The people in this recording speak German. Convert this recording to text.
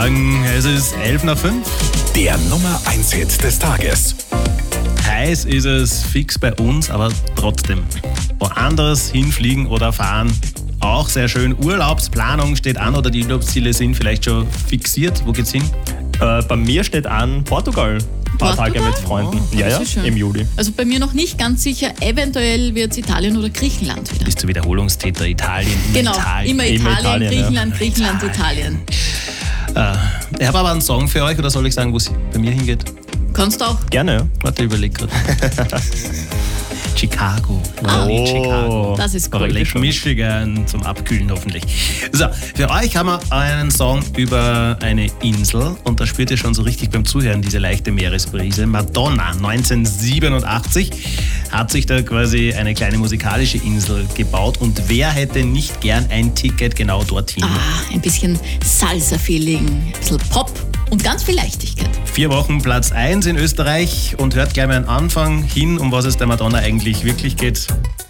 sagen, es ist 4:11. Der Nummer 1 Hit des Tages. Heiß ist es fix bei uns, aber trotzdem. Woanders hinfliegen oder fahren, auch sehr schön. Urlaubsplanung steht an oder die Urlaubsziele sind vielleicht schon fixiert. Wo geht's hin? Bei mir steht an Portugal. Ein paar Tage mit Freunden. Das ist schön. Im Juli. Also bei mir noch nicht ganz sicher, eventuell wird es Italien oder Griechenland wieder. Bist du Wiederholungstäter? Italien, Genau, immer Italien, Italien, Griechenland, Italien. Ich habe aber einen Song für euch, oder soll ich sagen, wo es bei mir hingeht? Kannst du auch. Gerne, ja. Warte, überleg gerade. Chicago. Oh, Chicago. Das ist Oder cool. Lake Michigan zum Abkühlen hoffentlich. So, für euch haben wir einen Song über eine Insel und da spürt ihr schon so richtig beim Zuhören diese leichte Meeresbrise. Madonna, 1987, hat sich da quasi eine kleine musikalische Insel gebaut und wer hätte nicht gern ein Ticket genau dorthin? Ein bisschen Salsa-Feeling, ein bisschen Pop und ganz viel Leichtigkeit. 4 Wochen Platz 1 in Österreich und hört gleich mal am Anfang hin, um was es der Madonna eigentlich wirklich geht.